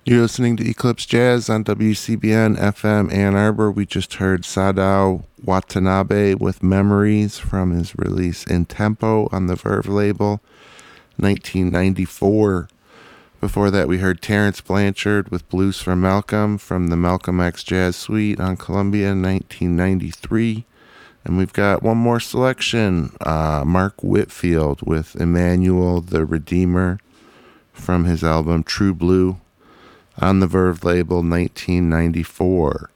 You're listening to Eclipse Jazz on WCBN FM Ann Arbor. We just heard Sadao Watanabe with Memories from his release In Tempo on the Verve label, 1994. Before that, we heard Terrence Blanchard with Blues for Malcolm from the Malcolm X Jazz Suite on Columbia, 1993. And we've got one more selection, Mark Whitfield with Emmanuel the Redeemer from his album True Blue on the Verve label, 1994.